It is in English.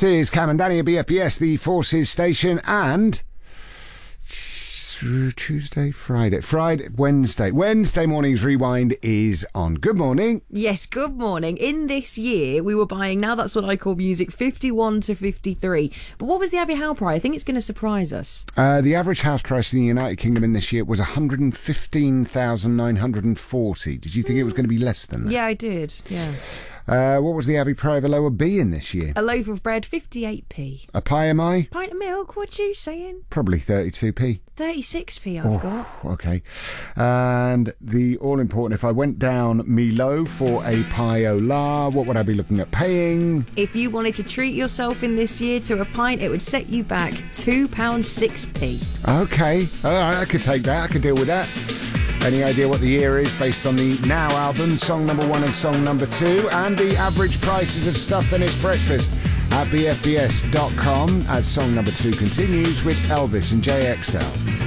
This is Cam and Danny at BFBS, the Forces station, and Wednesday morning's rewind is on. Good morning. Yes, good morning. In this year, we were buying, now that's what I call music, 51 to 53. But what was the Abbey Howe price? I think it's going to surprise us. The average house price in the United Kingdom in this year was 115,940. Did you think it was going to be less than that? Yeah, I did. Yeah. What was the Abbey Private Lower B in this year? A loaf of bread, 58p. A pie am I? Pint of milk, what you saying? Probably 32p. 36p I've got. Okay. And the all-important, if I went down me low for a pie au la, what would I be looking at paying? If you wanted to treat yourself in this year to a pint, it would set you back £2.06p. Okay. All right, I could take that. I could deal with that. Any idea what the year is based on the Now album, song number 1 and song number 2, and the average prices of stuff and its breakfast at bfbs.com as song number 2 continues with Elvis and JXL.